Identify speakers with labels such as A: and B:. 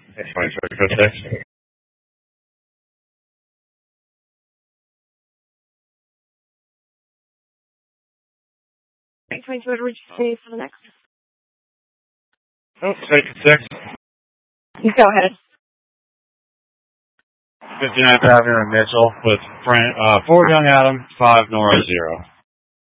A: That's 26.
B: Right, 22, what would you say for the next?
A: Oh, take 6.
B: You go ahead.
A: 59th Avenue in Mitchell with 4 Young Adam, 5 Nora 0.